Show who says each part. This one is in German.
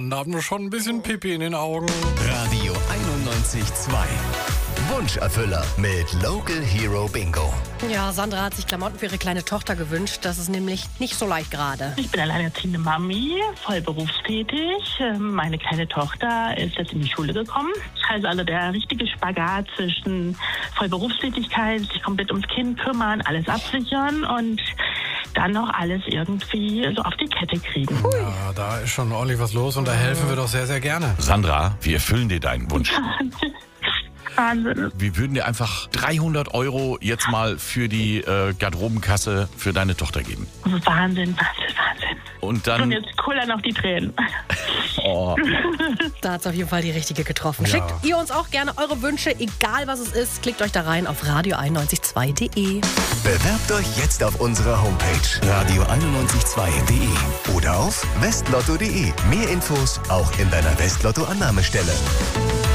Speaker 1: Da haben wir schon ein bisschen Pipi in den Augen.
Speaker 2: Radio 91.2. Wunscherfüller mit Local Hero Bingo.
Speaker 3: Ja, Sandra hat sich Klamotten für ihre kleine Tochter gewünscht. Das ist nämlich nicht so leicht gerade.
Speaker 4: Ich bin alleinerziehende Mami, voll berufstätig. Meine kleine Tochter ist jetzt in die Schule gekommen. Also der richtige Spagat zwischen Vollberufstätigkeit, sich komplett ums Kind kümmern, alles absichern und dann noch alles irgendwie so auf die Kette kriegen.
Speaker 1: Ja, da ist schon ordentlich was los und da helfen wir doch sehr, sehr gerne.
Speaker 5: Sandra, wir erfüllen dir deinen Wunsch.
Speaker 4: Wahnsinn.
Speaker 5: Wir würden dir einfach 300 € jetzt mal für die Garderobenkasse für deine Tochter geben.
Speaker 4: Wahnsinn.
Speaker 5: Und
Speaker 4: Und
Speaker 5: dann...
Speaker 4: jetzt kullern auch die Tränen.
Speaker 5: Oh,
Speaker 3: Da hat es auf jeden Fall die richtige getroffen.
Speaker 1: Ja.
Speaker 3: Schickt ihr uns auch gerne eure Wünsche, egal was es ist. Klickt euch da rein auf radio912.de.
Speaker 2: Bewerbt euch jetzt auf unserer Homepage radio912.de oder auf westlotto.de. Mehr Infos auch in deiner Westlotto-Annahmestelle.